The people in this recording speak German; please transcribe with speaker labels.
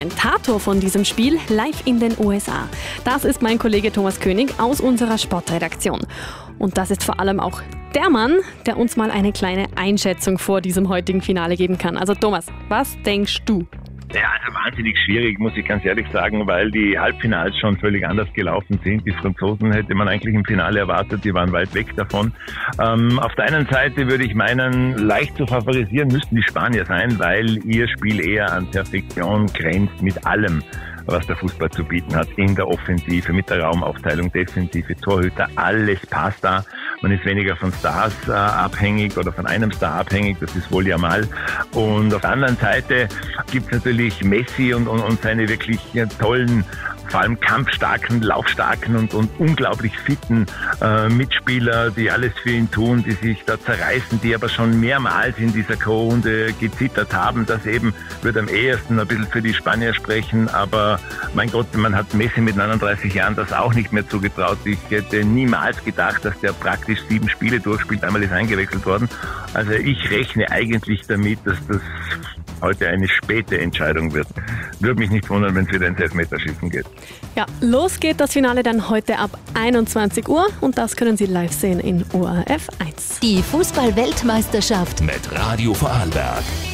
Speaker 1: Kommentator von diesem Spiel live in den USA. Das ist mein Kollege Thomas König aus unserer Sportredaktion. Und das ist vor allem auch der Mann, der uns mal eine kleine Einschätzung vor diesem heutigen Finale geben kann. Also Thomas, was denkst du?
Speaker 2: Ja, also wahnsinnig schwierig, muss ich ganz ehrlich sagen, weil die Halbfinals schon völlig anders gelaufen sind. Die Franzosen hätte man eigentlich im Finale erwartet, die waren weit weg davon. Auf der einen Seite würde ich meinen, leicht zu favorisieren müssten die Spanier sein, weil ihr Spiel eher an Perfektion grenzt mit allem, was der Fußball zu bieten hat, in der Offensive, mit der Raumaufteilung, Defensive, Torhüter, alles passt da. Man ist weniger von Stars abhängig oder von einem Star abhängig, das ist wohl ja mal. Und auf der anderen Seite gibt es natürlich Messi und seine wirklich tollen, vor allem kampfstarken, laufstarken und unglaublich fitten Mitspieler, die alles für ihn tun, die sich da zerreißen, die aber schon mehrmals in dieser K.O.-Runde gezittert haben. Das eben wird am ehesten ein bisschen für die Spanier sprechen, aber mein Gott, man hat Messi mit 39 Jahren das auch nicht mehr zugetraut. Ich hätte niemals gedacht, dass der praktisch 7 Spiele durchspielt, einmal ist eingewechselt worden. Also ich rechne eigentlich damit, dass das heute eine späte Entscheidung wird. Würde mich nicht wundern, wenn es wieder ins Elfmeterschießen geht.
Speaker 1: Ja, los geht das Finale dann heute ab 21 Uhr und das können Sie live sehen in ORF 1.
Speaker 3: Die Fußball-Weltmeisterschaft
Speaker 4: mit Radio Vorarlberg.